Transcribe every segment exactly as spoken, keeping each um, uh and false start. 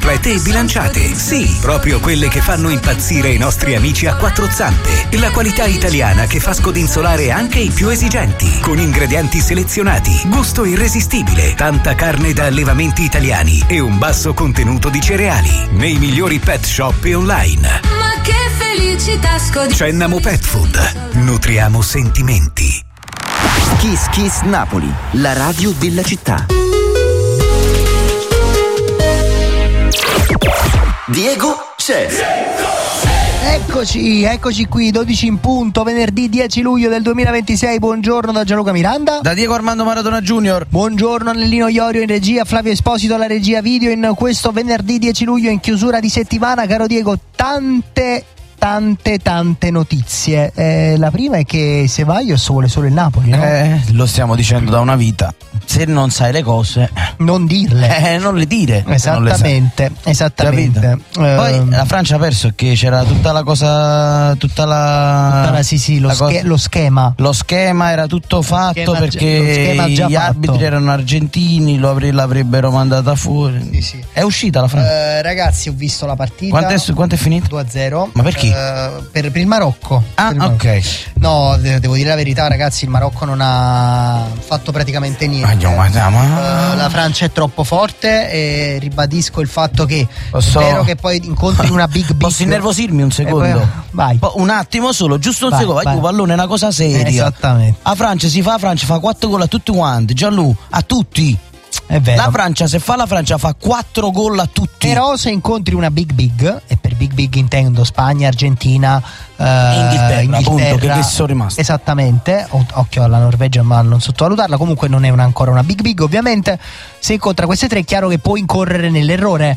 complete e bilanciate. Sì, proprio quelle che fanno impazzire i nostri amici a quattro zampe. La qualità italiana che fa scodinzolare anche i più esigenti. Con ingredienti selezionati, gusto irresistibile, tanta carne da allevamenti italiani e un basso contenuto di cereali. Nei migliori pet shop e online. Ma che felicità scodinzolare. Cennamo Pet Food. Nutriamo sentimenti. Kiss Kiss Napoli, la radio della città. Diego c'è. Eccoci, eccoci qui, dodici in punto, venerdì dieci luglio del duemilaventisei. Buongiorno da Gianluca Miranda. Da Diego Armando Maradona Junior. Buongiorno Annellino Iorio in regia, Flavio Esposito alla regia video in questo venerdì dieci luglio in chiusura di settimana. Caro Diego, tante tante tante notizie. Eh, la prima è che Ceballos vuole solo il Napoli, no? Eh, lo stiamo dicendo da una vita. Se non sai le cose, non dirle. Eh, non le dire. Esattamente, esattamente. Eh, Poi la Francia ha perso che c'era tutta la cosa, tutta la, tutta la sì sì, lo, la sch- cosa, lo schema. Lo schema era tutto fatto perché gli arbitri fatto. erano argentini, lo avre- l'avrebbero mandata fuori. Sì, sì. È uscita la Francia. Eh, ragazzi, ho visto la partita. Quanto è, quanto è finito? due a zero. Ma per chi? Uh, per, per il Marocco. Ah, per il Marocco. ok. No, de- devo dire la verità, ragazzi, il Marocco non ha fatto praticamente niente. Ma, ma, ma... Uh, la Francia è troppo forte e ribadisco il fatto che Posso... spero che poi incontri una big big. Posso innervosirmi un secondo? Poi... Vai. Un attimo solo, giusto un vai, secondo. Vai, il pallone è una cosa seria. Esattamente. A Francia si fa, Francia fa quattro gol a tutti quanti. Gianlu, a tutti. È vero. La Francia, se fa la Francia, fa quattro gol a tutti. Però se incontri una big big, e per big big intendo Spagna, Argentina, eh, Inghilterra, Inghilterra appunto, che, che sono rimasti. Esattamente, o- occhio alla Norvegia, ma non sottovalutarla. Comunque non è una, ancora una big big, ovviamente. Se incontra queste tre è chiaro che può incorrere nell'errore.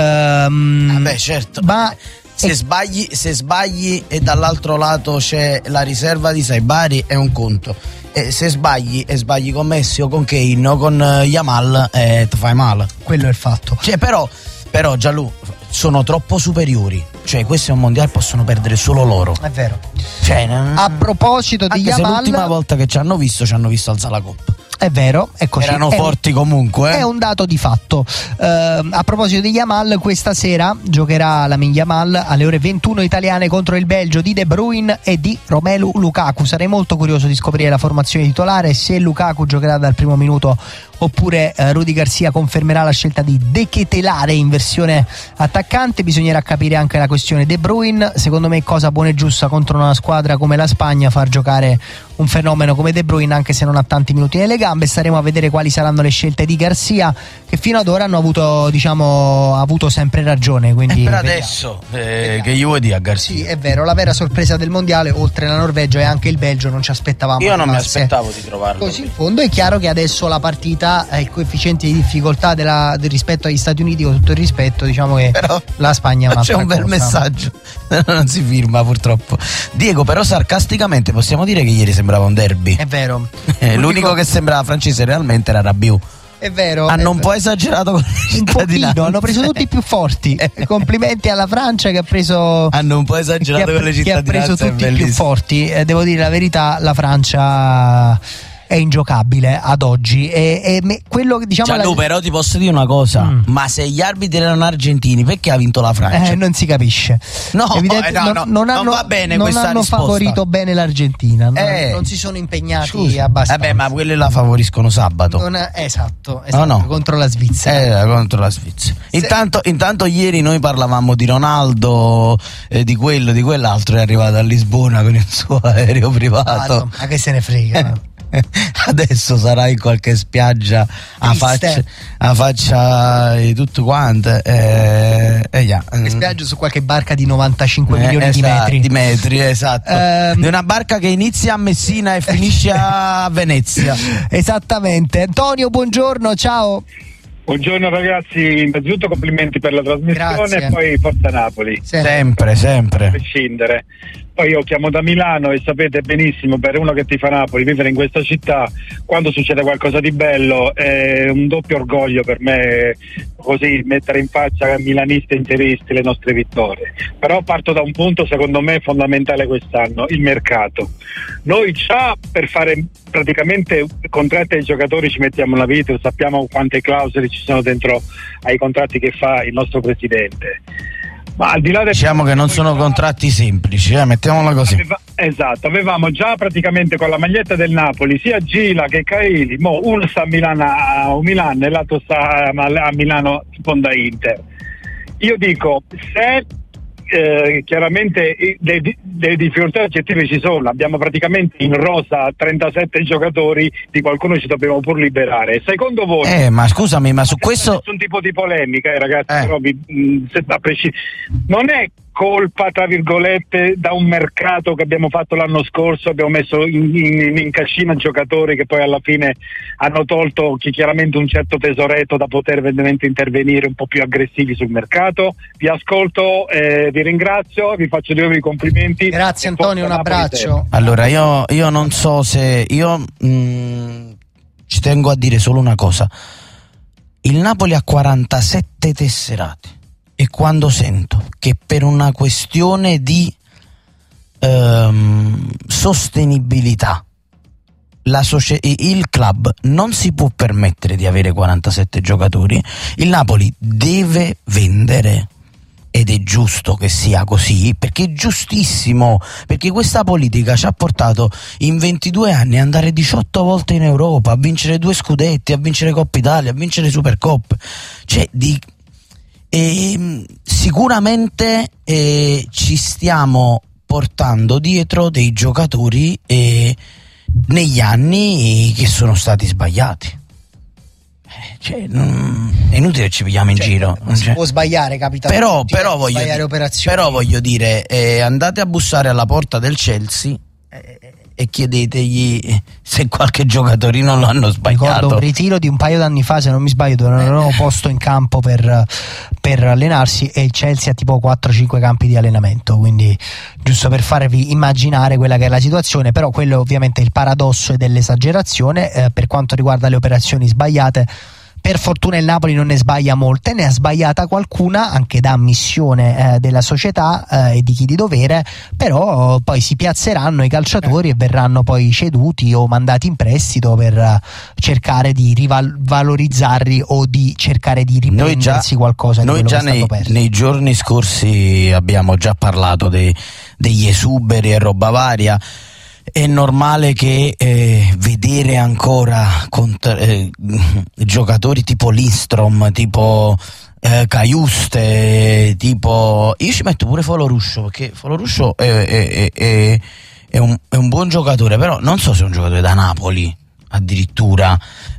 Ehm, ah beh, certo. Ma se e... sbagli, se sbagli e dall'altro lato c'è la riserva di Saibari è un conto. E se sbagli e sbagli con Messi o con Kane o con uh, Yamal, eh, ti fai male. Quello è il fatto. Cioè, però, però Gianlu, sono troppo superiori. Cioè, questo è un mondiale, possono perdere solo loro. È vero. Cioè, a proposito di anche Yamal, se l'ultima volta che ci hanno visto, ci hanno visto alzare la coppa. È vero, è così. Erano è forti un, comunque. Eh? È un dato di fatto. Uh, a proposito di Yamal, questa sera giocherà Lamine Yamal alle ore ventuno italiane contro il Belgio di De Bruyne e di Romelu Lukaku. Sarei molto curioso di scoprire la formazione titolare, se Lukaku giocherà dal primo minuto oppure uh, Rudy Garcia confermerà la scelta di De Ketelare in versione attaccante. Bisognerà capire anche la questione De Bruyne. Secondo me cosa buona e giusta contro una squadra come la Spagna far giocare un fenomeno come De Bruyne, anche se non ha tanti minuti nelle gambe. Staremo a vedere quali saranno le scelte di Garcia, che fino ad ora hanno avuto, diciamo, ha avuto sempre ragione. Quindi eh, per vediamo. adesso eh, che gli vuoi dire a Garcia? Sì, è vero, la vera sorpresa del mondiale, oltre la Norvegia e anche il Belgio, non ci aspettavamo. Io non mi arrivasse aspettavo di trovarlo così in fondo. È chiaro che adesso la partita, eh, il coefficiente di difficoltà della, del rispetto agli Stati Uniti, con tutto il rispetto, diciamo che però la Spagna è un'altra c'è un bel cosa. messaggio. Non si firma purtroppo. Diego, però sarcasticamente possiamo dire che ieri sembrava un derby. È vero. Eh, l'unico che sembrava francese realmente era Rabiot. È vero. Hanno è un po' esagerato con le un pochino, hanno preso tutti i più forti. Complimenti alla Francia che ha preso hanno un po' esagerato che ha, con le che ha preso cittadinanze, tutti i più forti. Eh, devo dire la verità, la Francia è ingiocabile ad oggi e, e me, quello che diciamo Gianlu, la... però ti posso dire una cosa, mm. ma se gli arbitri erano argentini, perché ha vinto la Francia? Eh, non si capisce. No, Evidente, eh, no, no, non, hanno, non va bene non questa hanno risposta. favorito bene l'Argentina, non, eh. non si sono impegnati Scusa. abbastanza. Vabbè, ma quelle la favoriscono sabato. Non è, esatto, esatto, no, no. contro la Svizzera. Eh, contro la Svizzera. Intanto, intanto ieri noi parlavamo di Ronaldo, eh, di quello, di quell'altro, è arrivato a Lisbona con il suo aereo privato. Ma che se ne frega. Adesso sarà in qualche spiaggia a faccia, a faccia di tutto quanto eh, eh, yeah. In spiaggia su qualche barca di novantacinque eh, milioni esatto, di metri di metri esatto um, di una barca che inizia a Messina e finisce a Venezia. Esattamente. Antonio, buongiorno, ciao. Buongiorno ragazzi, innanzitutto complimenti per la trasmissione. Grazie. E poi Forza Napoli. Sempre, sempre. A prescindere. Poi io chiamo da Milano e sapete benissimo, per uno che tifa Napoli, vivere in questa città, quando succede qualcosa di bello è un doppio orgoglio per me, così mettere in faccia a milanisti e interisti le nostre vittorie. Però parto da un punto secondo me fondamentale quest'anno, il mercato. Noi già per fare praticamente contratti ai giocatori ci mettiamo una vita, sappiamo quante clausole ci sono dentro ai contratti che fa il nostro presidente. Ma al di là del diciamo che non sono contratti semplici, eh, mettiamola così. Aveva, esatto, avevamo già praticamente con la maglietta del Napoli sia Gila che Caili, mo uno sta a Milano, a Milano e l'altro sta a Milano Fonda Inter. Io dico, se eh, chiaramente le, le difficoltà oggettive ci sono, abbiamo praticamente in rosa trentasette giocatori, di qualcuno ci dobbiamo pur liberare. Secondo voi eh ma scusami, ma su questo nessun tipo di polemica, eh, ragazzi, eh. però vi, mh, se, a precis- non è colpa tra virgolette da un mercato che abbiamo fatto l'anno scorso, abbiamo messo in, in, in cascina giocatori che poi alla fine hanno tolto chi, chiaramente un certo tesoretto da poter eventualmente intervenire un po' più aggressivi sul mercato. Vi ascolto, eh, vi ringrazio, vi faccio di nuovo i complimenti. Grazie Antonio, un abbraccio. Allora io, io non so se io mh, ci tengo a dire solo una cosa: il Napoli ha quarantasette tesserati. E quando sento che per una questione di ehm, sostenibilità la socie- il club non si può permettere di avere quarantasette giocatori, il Napoli deve vendere. Ed è giusto che sia così, perché è giustissimo, perché questa politica ci ha portato in ventidue anni a andare diciotto volte in Europa, a vincere due scudetti, a vincere Coppa Italia, a vincere Supercoppe. Cioè di E sicuramente eh, ci stiamo portando dietro dei giocatori eh, negli anni che sono stati sbagliati. Eh, cioè, non, è inutile che ci pigliamo in cioè, giro. Non si cioè, può sbagliare, capita. però, tutti, però, eh, voglio sbagliare dire, operazioni. però voglio dire, eh, andate a bussare alla porta del Chelsea eh, e chiedetegli se qualche giocatorino lo hanno sbagliato. Ricordo un ritiro di un paio d'anni fa, se non mi sbaglio, dove non avevano posto in campo per, per allenarsi, e il Chelsea ha tipo quattro cinque campi di allenamento, quindi giusto per farvi immaginare quella che è la situazione. Però quello ovviamente è il paradosso e dell'esagerazione. Eh, per quanto riguarda le operazioni sbagliate, per fortuna il Napoli non ne sbaglia molte, ne ha sbagliata qualcuna anche da ammissione eh, della società eh, e di chi di dovere, però poi si piazzeranno i calciatori e verranno poi ceduti o mandati in prestito per uh, cercare di rivalorizzarli o di cercare di riprendersi qualcosa di noi quello già che è nei, stato perso. nei giorni scorsi abbiamo già parlato dei, degli esuberi e roba varia. È normale che eh, vedere ancora cont- eh, giocatori tipo Lindstrom, tipo eh, Caiuste, tipo io ci metto pure Foloruscio, perché Foloruscio è, è, è, è, un, è un buon giocatore, però non so se è un giocatore da Napoli addirittura.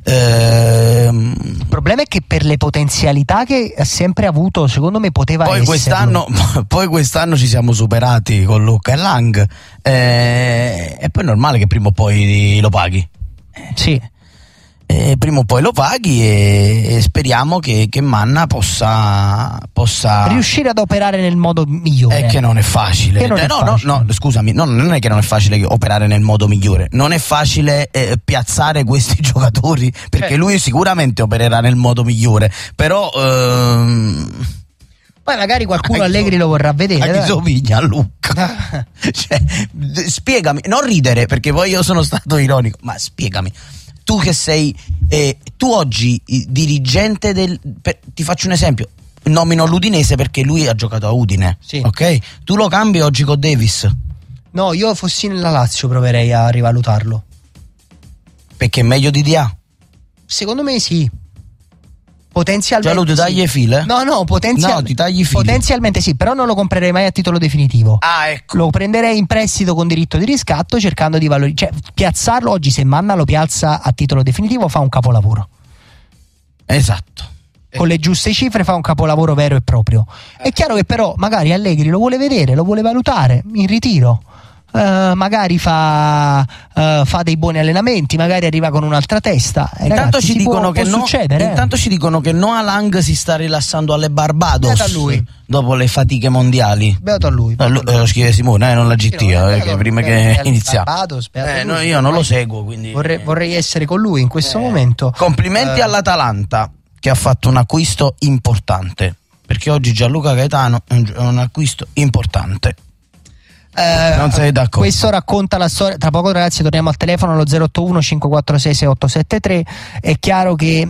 Ehm, Il problema è che per le potenzialità che ha sempre avuto, secondo me poteva poi esserlo. quest'anno, poi quest'anno ci siamo superati con Luca e Lang, eh, e poi è normale che prima o poi lo paghi. Sì. Eh, prima o poi lo paghi e, e speriamo che, che Manna possa, possa riuscire ad operare nel modo migliore. È che non è facile. Che non eh, è no, facile. no, no, scusami, no, non è che non è facile operare nel modo migliore. Non è facile eh, piazzare questi giocatori, perché Eh. lui sicuramente opererà nel modo migliore. Però ehm, Poi magari qualcuno a chi Allegri so- lo vorrà vedere. a chi dai. somiglia a Luca? Cioè, d- spiegami, non ridere, perché poi io sono stato ironico, ma spiegami. Tu che sei eh, tu oggi eh, dirigente del per, ti faccio un esempio, nomino l'Udinese perché lui ha giocato a Udine, Sì. ok? Tu lo cambi oggi con Davis No, io fossi nella Lazio proverei a rivalutarlo. perché è meglio di Dia? Secondo me sì. Potenzialmente. Cioè, lo ti tagli sì. i fili, eh? No, no, potenzial- No, ti tagli i fili. potenzialmente sì, però non lo comprerei mai a titolo definitivo. Ah, ecco. Lo prenderei in prestito con diritto di riscatto, cercando di valorizzare. Cioè, piazzarlo oggi, se Manna lo piazza a titolo definitivo, fa un capolavoro. Esatto. Con le giuste cifre fa un capolavoro vero e proprio. È chiaro che però magari Allegri lo vuole vedere, lo vuole valutare in ritiro. uh, magari fa, uh, fa dei buoni allenamenti, magari arriva con un'altra testa. Eh, intanto ragazzi, ci dicono può, che può no, succedere, intanto eh. ci dicono che Noah Lang si sta rilassando alle Barbados. Beato a lui. Dopo le fatiche mondiali. Beato a lui. Eh, lo, eh, lo scrive Simone, eh, non la G T, Sì, no, eh, beato- che prima beato- che iniziamo. Barbados, beato Eh, lui. no, io non lo seguo, quindi Vorrei, vorrei essere con lui in questo Eh, momento. Complimenti Eh, all'Atalanta che ha fatto un acquisto importante, perché oggi Gianluca Gaetano è un, è un acquisto importante. Eh, Non sei d'accordo? Questo racconta la storia. Tra poco, ragazzi, torniamo al telefono allo zero otto uno cinque quattro sei sei otto sette tre. È chiaro che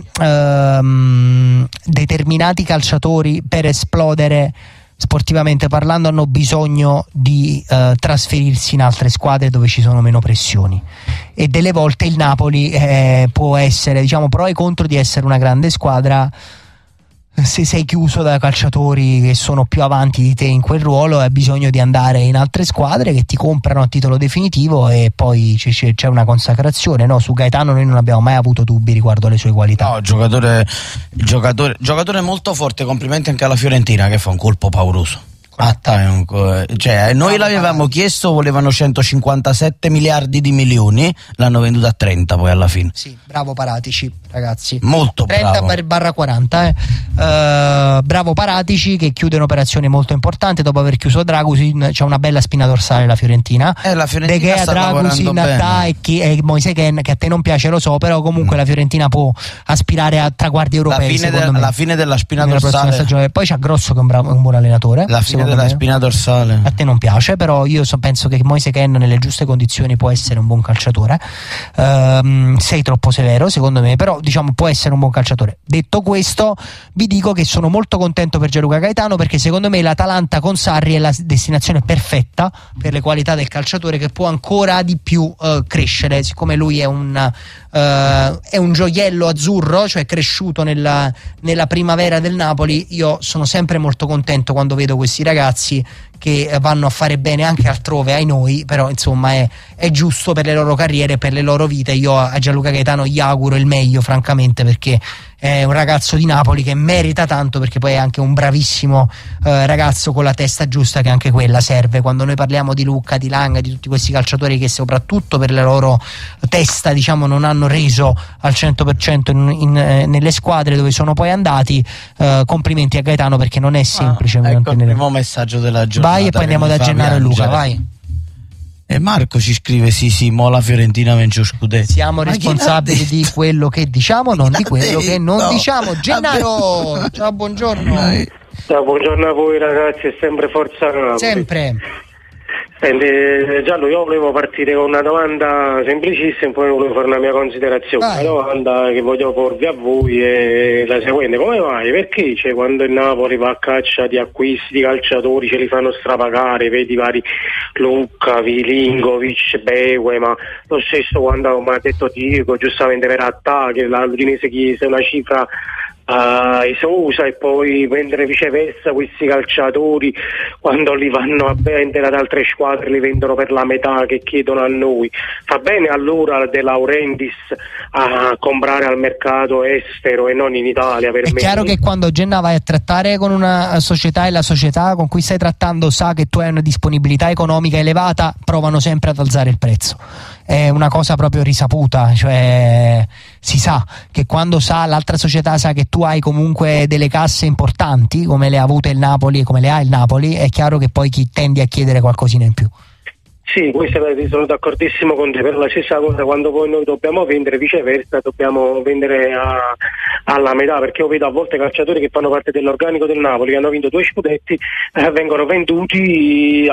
ehm, determinati calciatori, per esplodere sportivamente parlando, hanno bisogno di eh, trasferirsi in altre squadre dove ci sono meno pressioni, e delle volte il Napoli eh, può essere, diciamo, pro e contro di essere una grande squadra. Se sei chiuso da calciatori che sono più avanti di te in quel ruolo, hai bisogno di andare in altre squadre che ti comprano a titolo definitivo e poi c'è, c'è una consacrazione, no? Su Gaetano noi non abbiamo mai avuto dubbi riguardo alle sue qualità. No, giocatore, giocatore, giocatore molto forte. Complimenti anche alla Fiorentina che fa un colpo pauroso. Ah, è un co- cioè, noi l'avevamo chiesto, volevano centocinquantasette miliardi di milioni, l'hanno venduto a trenta poi alla fine. Sì, bravo Paratici, ragazzi. Molto trenta bravo. barra quaranta, eh. Uh, bravo Paratici, che chiude un'operazione molto importante dopo aver chiuso Dragusin. C'è una bella spina dorsale la Fiorentina. Eh, la Fiorentina De Gea, sta Dragusin, lavorando Ta e, chi, e Moise Kean, che a te non piace lo so, però comunque mm. la Fiorentina può aspirare a traguardi europei. La fine, secondo de- me, la fine della spina nella prossima dorsale. stagione. Poi c'ha Grosso che è un, bravo, un buon allenatore. La fine secondo della me. spina dorsale. A te non piace, però io so, penso che Moise Kean nelle giuste condizioni può essere un buon calciatore. Um, sei troppo severo secondo me, però diciamo può essere un buon calciatore. Detto questo, vi dico che sono molto contento per Gianluca Gaetano, perché secondo me l'Atalanta con Sarri è la destinazione perfetta per le qualità del calciatore, che può ancora di più uh, crescere, siccome lui è un uh, è un gioiello azzurro, cioè cresciuto nella, nella primavera del Napoli. Io sono sempre molto contento quando vedo questi ragazzi che vanno a fare bene anche altrove, ai noi, però insomma è, è giusto per le loro carriere, per le loro vite. Io a Gianluca Gaetano gli auguro il meglio, francamente, perché è un ragazzo di Napoli che merita tanto, perché poi è anche un bravissimo eh, ragazzo con la testa giusta, che anche quella serve quando noi parliamo di Lucca, di Langa, di tutti questi calciatori che soprattutto per la loro testa, diciamo, non hanno reso al cento per cento in, in, eh, nelle squadre dove sono poi andati. Eh, complimenti a Gaetano, perché non è semplice ah, ecco mantenere... il primo messaggio della giornata. Vai, e poi andiamo da Gennaro e Luca, vai. E Marco ci scrive: sì sì, mo la Fiorentina vince lo scudetto. Siamo Ma responsabili di quello che diciamo, non di quello che non detto? diciamo. Gennaro, ciao, buongiorno. Ciao, buongiorno a voi ragazzi, è sempre Forza Napoli. Sempre. Senti, Giallo, io volevo partire con una domanda semplicissima, poi volevo fare una mia considerazione. Vai. La domanda che voglio porvi a voi è la seguente: come mai? Perché cioè, quando il Napoli va a caccia di acquisti di calciatori ce li fanno strapagare, vedi vari Lucca, Vilingovic, Beue, ma lo stesso quando mi ha detto Diego, giustamente per attacchi, l'Udinese chiese una cifra Uh, esosa, e poi vendere viceversa questi calciatori quando li vanno a vendere ad altre squadre li vendono per la metà che chiedono a noi. Fa bene allora De Laurentiis a comprare al mercato estero e non in Italia? Per È me chiaro che quando Genna vai a trattare con una società e la società con cui stai trattando sa che tu hai una disponibilità economica elevata, provano sempre ad alzare il prezzo. È una cosa proprio risaputa, cioè si sa che quando sa l'altra società sa che tu hai comunque delle casse importanti come le ha avute il Napoli e come le ha il Napoli, è chiaro che poi chi tendi a chiedere qualcosina in più. Sì, questo sono d'accordissimo con te, per la stessa cosa quando poi noi dobbiamo vendere, viceversa dobbiamo vendere a, alla metà, perché io vedo a volte calciatori che fanno parte dell'organico del Napoli che hanno vinto due scudetti, eh, vengono venduti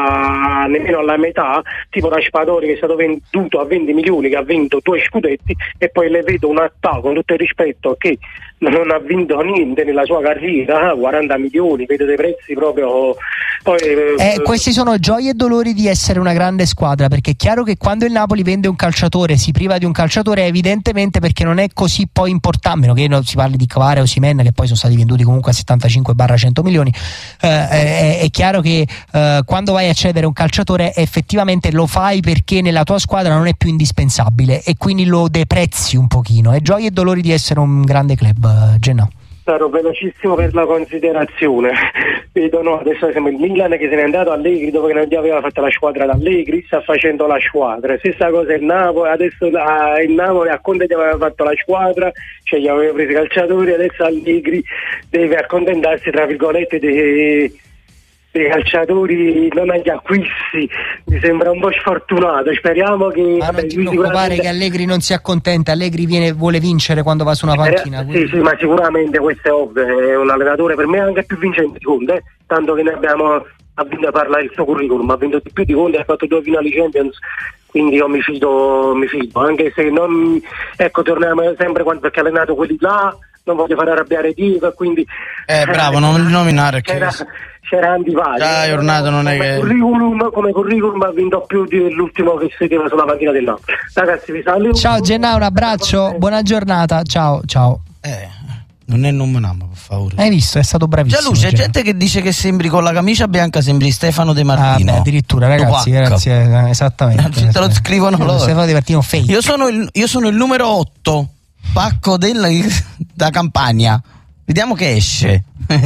a nemmeno alla metà, tipo Raspadori che è stato venduto a venti milioni, che ha vinto due scudetti, e poi le vedo un attacco, con tutto il rispetto, che non ha vinto niente nella sua carriera, quaranta milioni, vedo dei prezzi proprio poi, eh, questi sono gioie e dolori di essere una grande squadra, perché è chiaro che quando il Napoli vende un calciatore, si priva di un calciatore, evidentemente perché non è così poi importante, meno che non si parli di Kvara o Osimhen, che poi sono stati venduti comunque a settantacinque cento milioni. eh, è, è chiaro che eh, quando vai a cedere un calciatore effettivamente lo fai perché nella tua squadra non è più indispensabile e quindi lo deprezzi un pochino. È gioie e dolori di essere un grande club, Genna. sarò velocissimo per la considerazione. Vedo, no, adesso siamo il Milan che se n'è andato Allegri dopo che non aveva fatto la squadra da Allegri, sta facendo la squadra. Stessa cosa il Napoli, adesso la, il Napoli a Conte gli aveva fatto la squadra, cioè gli aveva preso i calciatori, adesso Allegri deve accontentarsi tra virgolette dei, dei calciatori, non agli acquisti. Mi sembra un po' sfortunato, speriamo che... Ma vabbè, non ti preoccupare sicuramente... che Allegri non si accontenta, Allegri viene, vuole vincere quando va su una panchina. Eh, quindi... Sì, sì, ma sicuramente questo è ovvio, è un allenatore per me anche più vincente di Conte, tanto che ne abbiamo, ha vinto a parlare il suo curriculum, ha vinto di più di Conte, ha fatto due finali Champions, quindi io mi fido, mi fido, anche se non, ecco, torniamo sempre quando, perché ha allenato quelli là, non voglio fare arrabbiare Diego, quindi... Eh, bravo, non nominare che... C'era, c'era antipatia. Ah, Giornato non è come che... Curriculum, come curriculum ha vinto più dell'ultimo che sedeva sulla panchina del Napoli. Ragazzi, vi saluto. Ciao Gennà, un abbraccio, buona giornata, ciao, ciao. Eh, non è nominato, per favore. Hai visto, è stato bravissimo. Già lui, c'è Gennà. gente che dice che sembri con la camicia bianca, sembri Stefano De Martino. Ah, beh, addirittura, ragazzi, Tupacca. ragazzi, eh, esattamente. Te lo scrivono loro. Stefano De Martino fake. Io sono il, io sono il numero otto, pacco della, da Campania. Vediamo che esce.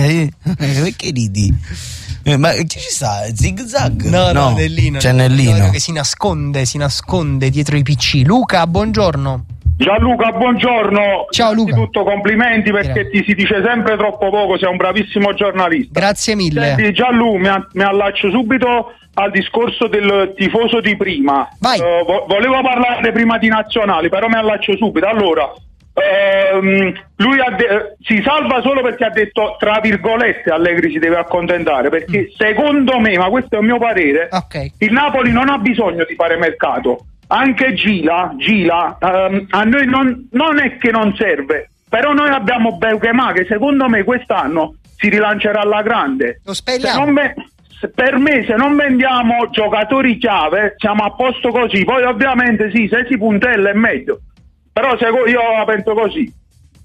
Perché ridi? Eh, ma chi ci sta? Zig Zag? No, no, Nellino. C'è Nellino che si nasconde, si nasconde dietro i P C. Luca, buongiorno. Gianluca, buongiorno. Ciao Luca. Innanzitutto complimenti perché Grazie. ti si dice sempre troppo poco, sei un bravissimo giornalista. Grazie mille. Senti, Gianlu, mi, a- mi allaccio subito al discorso del tifoso di prima. Vai. Eh, vo- volevo parlare prima di nazionali, però mi allaccio subito. Allora, ehm, lui ha de- si salva solo perché ha detto, tra virgolette, Allegri si deve accontentare, perché Mm. secondo me, ma questo è il mio parere, Ok. il Napoli non ha bisogno di fare mercato. Anche Gila, Gila ehm, a noi non, non è che non serve, però noi abbiamo Beukema che secondo me quest'anno si rilancerà alla grande. Lo Se speriamo. non ve- se- per me se non vendiamo giocatori chiave siamo a posto così, poi ovviamente sì, se si puntella è meglio, però se io la penso così.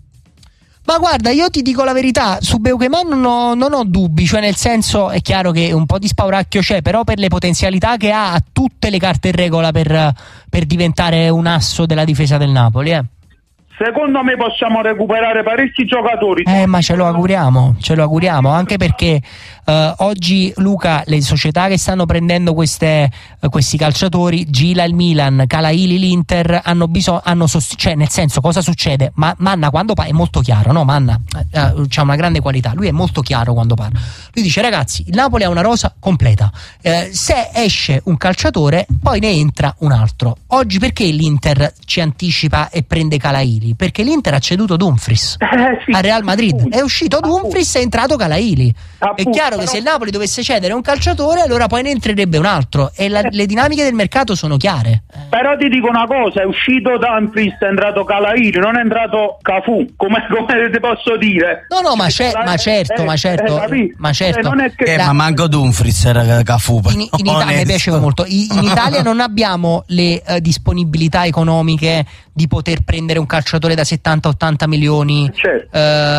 Ma guarda, io ti dico la verità, su Beukema non ho, non ho dubbi, cioè nel senso è chiaro che un po' di spauracchio c'è, però per le potenzialità che ha, ha tutte le carte in regola per, per diventare un asso della difesa del Napoli, eh. Secondo me possiamo recuperare parecchi giocatori. Eh, ma ce lo auguriamo, ce lo auguriamo, anche perché eh, oggi, Luca, le società che stanno prendendo queste, eh, questi calciatori, Gila il Milan, Calaili l'Inter, hanno bisogno, hanno sost- cioè nel senso cosa succede? Ma Manna quando parla è molto chiaro, no? Manna eh, eh, c'ha una grande qualità, lui è molto chiaro quando parla. Lui dice ragazzi, il Napoli ha una rosa completa, eh, se esce un calciatore poi ne entra un altro. Oggi perché l'Inter ci anticipa e prende Calaili? Perché l'Inter ha ceduto Dumfries Eh, sì, al Real Madrid, appunto, è uscito Dumfries e è entrato Calaili. Appunto, È chiaro che però- se il Napoli dovesse cedere un calciatore, allora poi ne entrerebbe un altro e la- le dinamiche del mercato sono chiare. Però ti dico una cosa, è uscito Dumfries, è entrato Calairi, non è entrato Cafu, come, come ti posso dire? No, no, ma, c'è- ma certo, Eh, ma certo, eh, capì? ma certo. Eh, non è che- Eh, La- ma manco Dumfries era Cafu. In, in Italia mi onesto. piaceva molto. I- In Italia non abbiamo le eh, disponibilità economiche di poter prendere un calciatore da settanta ottanta milioni Certo.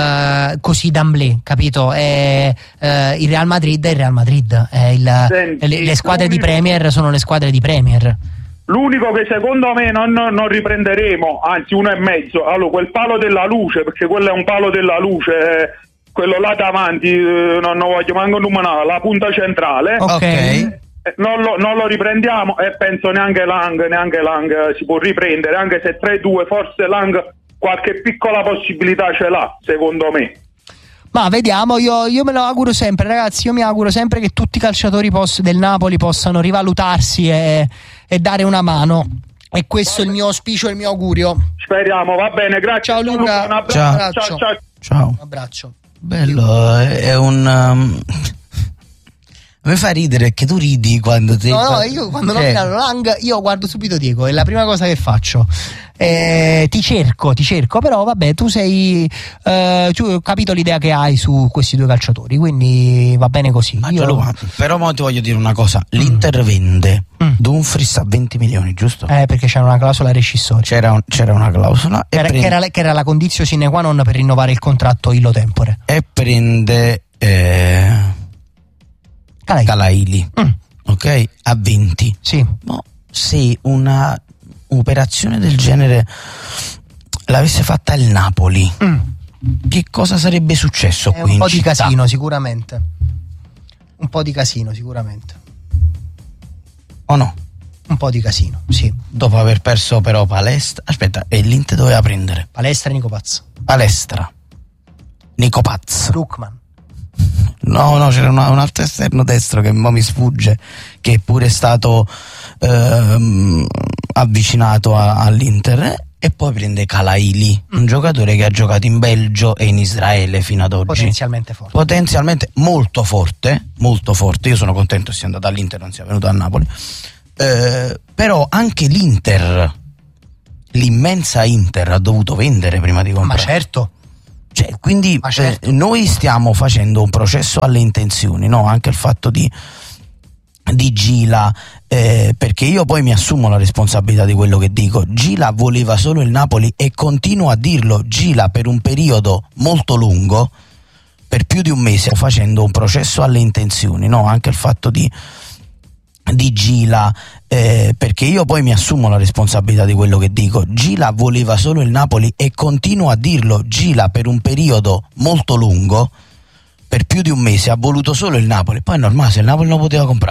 eh, così d'amblè, capito? È, eh, il Real Madrid è il Real Madrid, è il- Senti, le, le squadre di l'unico- Premier sono le squadre di Premier. L'unico che secondo me non, non- non riprenderemo, anzi uno e mezzo, allora quel palo della luce, perché quello è un palo della luce, eh, quello là davanti, eh, non, non voglio manco numerare, la punta centrale, Ok. Ok. eh, non, lo, non lo riprendiamo e penso neanche Lang, neanche Lang eh, si può riprendere, anche se tre due forse Lang qualche piccola possibilità ce l'ha, secondo me. Ma vediamo, io, io me lo auguro sempre, ragazzi. Io mi auguro sempre che tutti i calciatori poss- del Napoli possano rivalutarsi e, e dare una mano. E questo è il mio auspicio e il mio augurio. Speriamo, va bene, grazie. Ciao, Luca. Un abbraccio. Ciao. ciao, ciao. Ciao. Un abbraccio. Bello, è, è un... Um... Mi fa ridere che tu ridi quando ti... No, no, io quando Cioè, nominano Lang, io guardo subito Diego, è la prima cosa che faccio. Eh, ti cerco, ti cerco, però vabbè, tu sei. Eh, tu ho capito l'idea che hai su questi due calciatori, quindi va bene così. Ma Io- Gianluca, però mo ti voglio dire una cosa, l'Inter vende Mm. Dumfries a venti milioni, giusto? Eh, perché c'era una clausola rescissoria. C'era, un- c'era una clausola e, Era- prende, che, era, che era la condizio sine qua non per rinnovare il contratto illo tempore. e prende eh, Calai. Calaili, Mm, ok? A venti. sì. No, se una operazione del genere l'avesse fatta il Napoli, Mm. che cosa sarebbe successo È qui un in po' di città? casino sicuramente. Un po' di casino sicuramente. O no? Un po' di casino, sì. Dopo aver perso però Palestra, aspetta, e l'Inter doveva prendere Palestra e Nico Paz. Palestra, Nico Paz. Krukman. No, no, c'era una, un altro esterno destro che mo mi sfugge, che è pure stato ehm, avvicinato a, all'Inter, e poi prende Kalaili, un giocatore che ha giocato in Belgio e in Israele fino ad oggi. Potenzialmente forte. Potenzialmente molto forte, molto forte. Io sono contento sia andato all'Inter, non sia venuto a Napoli. Eh, però anche l'Inter, l'immensa Inter, ha dovuto vendere prima di comprare. Ma certo. Cioè, quindi Ma certo. eh, noi stiamo facendo un processo alle intenzioni, no? Anche il fatto di, di Gila, eh, perché io poi mi assumo la responsabilità di quello che dico. Gila voleva solo il Napoli e continuo a dirlo. Gila per un periodo molto lungo, per più di un mese, facendo un processo alle intenzioni, no? Anche il fatto di di Gila, eh, perché io poi mi assumo la responsabilità di quello che dico. Gila voleva solo il Napoli e continuo a dirlo. Gila per un periodo molto lungo, per più di un mese, ha voluto solo il Napoli. Poi è normale, se il Napoli non poteva comprare